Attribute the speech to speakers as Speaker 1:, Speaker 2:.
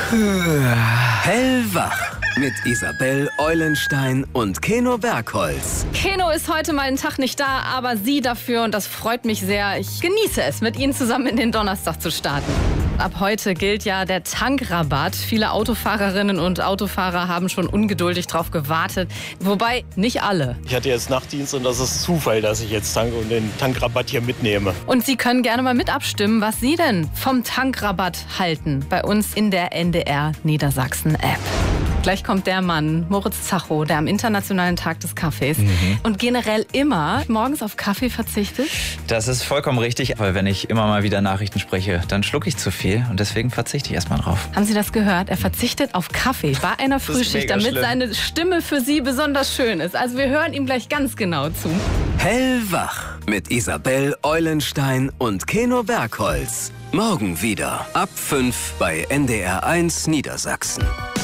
Speaker 1: Hellwach mit Isabel Eulenstein und Keno Bergholz.
Speaker 2: Keno ist heute mal einen Tag nicht da, aber Sie dafür und das freut mich sehr. Ich genieße es, mit Ihnen zusammen in den Donnerstag zu starten. Ab heute gilt ja der Tankrabatt. Viele Autofahrerinnen und Autofahrer haben schon ungeduldig drauf gewartet. Wobei, nicht alle.
Speaker 3: Ich hatte jetzt Nachtdienst und das ist Zufall, dass ich jetzt tanke und den Tankrabatt hier mitnehme.
Speaker 2: Und Sie können gerne mal mit abstimmen, was Sie denn vom Tankrabatt halten. Bei uns in der NDR Niedersachsen App. Gleich kommt der Mann, Moritz Zacho, der am Internationalen Tag des Kaffees und generell immer morgens auf Kaffee verzichtet.
Speaker 4: Das ist vollkommen richtig, weil wenn ich immer mal wieder Nachrichten spreche, dann schlucke ich zu viel und deswegen verzichte ich erstmal drauf.
Speaker 2: Haben Sie das gehört? Er verzichtet auf Kaffee bei einer Frühschicht, damit seine Stimme für Sie besonders schön ist. Also wir hören ihm gleich ganz genau zu.
Speaker 1: Hellwach mit Isabel Eulenstein und Keno Bergholz. Morgen wieder ab 5 bei NDR 1 Niedersachsen.